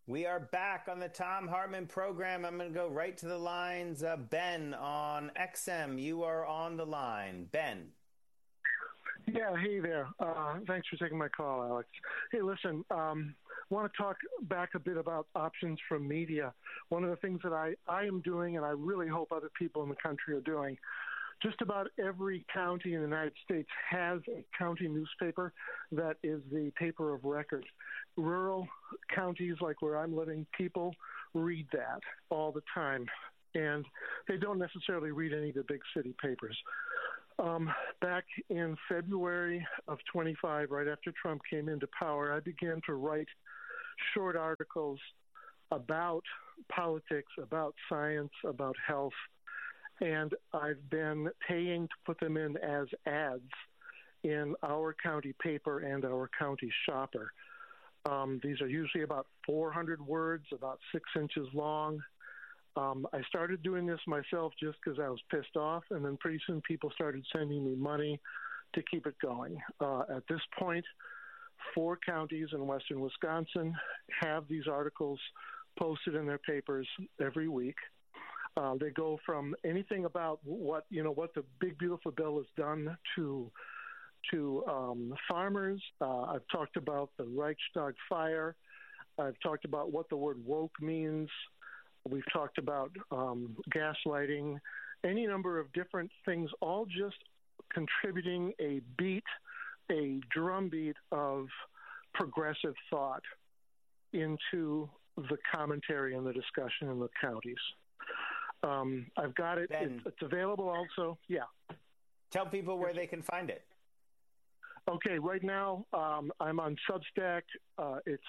We are back on the Thom Hartmann program. I'm going to go right to the lines. Ben on XM, you are on the line. Ben. Yeah, hey there. Thanks for taking my call, Alex. Hey, listen, want to talk back a bit about options from media. One of the things that I am doing, and I really hope other people in the country are doing, just about every county in the United States has a county newspaper that is the paper of record. Rural counties like where I'm living, people read that all the time, and they don't necessarily read any of the big city papers. Back in February of 25, right after Trump came into power, I began to write short articles about politics, about science, about health, and I've been paying to put them in as ads in our county paper and our county shopper. These are usually about 400 words, about 6 inches long. I started doing this myself just because I was pissed off, and then pretty soon people started sending me money to keep it going. At this point, 4 counties in western Wisconsin have these articles posted in their papers every week. They go from anything about what the big beautiful bill has done to farmers. I've talked about the Reichstag fire. I've talked about what the word woke means. We've talked about gaslighting, any number of different things, all just contributing a drumbeat of progressive thought into the commentary and the discussion in the counties. I've got it. Ben, it's available also. Yeah. Tell people where they can find it. Okay, right now I'm on Substack. It's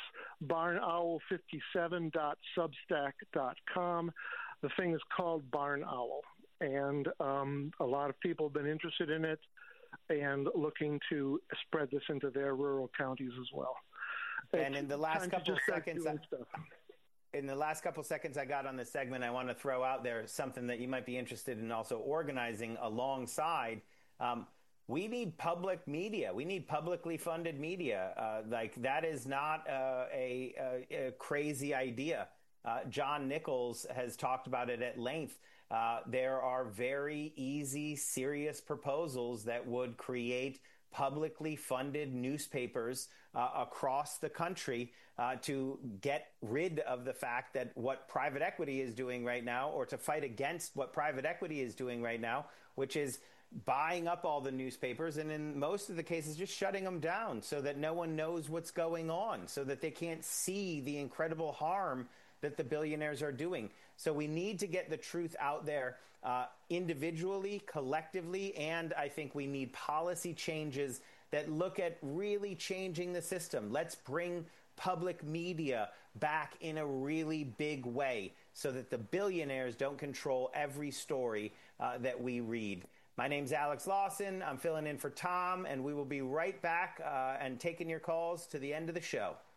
barnowl57.substack.com. The thing is called Barn Owl, and a lot of people have been interested in it and looking to spread this into their rural counties as well. And in the last couple of seconds, I got on this segment, I want to throw out there something that you might be interested in also organizing alongside. We need public media. We need publicly funded media. That is not a crazy idea. John Nichols has talked about it at length. There are very easy, serious proposals that would create publicly funded newspapers across the country to get rid of the fact that what private equity is doing right now, or to fight against what private equity is doing right now, which is buying up all the newspapers and in most of the cases just shutting them down so that no one knows what's going on, so that they can't see the incredible harm that the billionaires are doing. So we need to get the truth out there individually, collectively, and I think we need policy changes that look at really changing the system. Let's bring public media back in a really big way so that the billionaires don't control every story that we read. My name's Alex Lawson. I'm filling in for Tom, and we will be right back and taking your calls to the end of the show.